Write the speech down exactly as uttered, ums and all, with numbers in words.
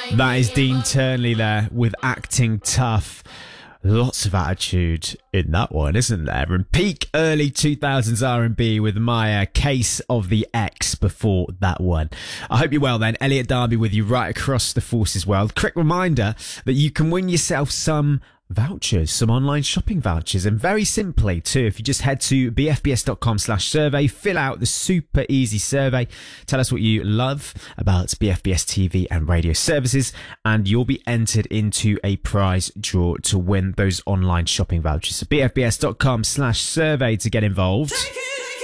That is Dean Turnley there with Acting Tough. Lots of attitude in that one, isn't there? And peak early two thousands R and B with my uh, Case of the X before that one. I hope you're well then. Elliot Darby with you right across the Forces world. Quick reminder that you can win yourself some vouchers, some online shopping vouchers, and very simply too, if you just head to bfbs.com slash survey, fill out the super easy survey, tell us what you love about B F B S T V and radio services, and you'll be entered into a prize draw to win those online shopping vouchers. So bfbs.com slash survey to get involved.